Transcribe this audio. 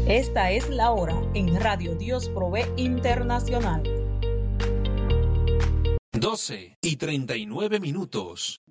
Esta es la hora en Radio Dios Provee Internacional. 12:39.